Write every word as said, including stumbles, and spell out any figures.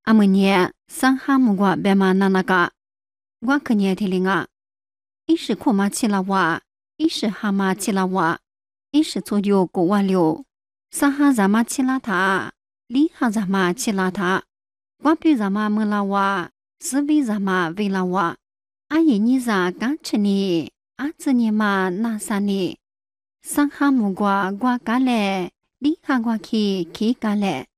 阿姆尼桑哈姆瓜白马那那个，我可年听灵啊，一是库马起了哇，一是哈马起了哇，一是左右过哇溜，桑哈咱马起了他，里哈咱马起了他，我比咱马么了哇，是为咱马为了哇，阿姨你咋干吃呢？阿子你嘛那啥呢？桑哈姆瓜瓜干嘞，里哈瓜去去干嘞。